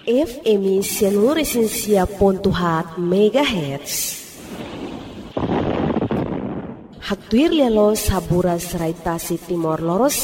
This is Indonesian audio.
FM 100.4 MHz. Hatuir lialo sabura serai tasik timor lorosa.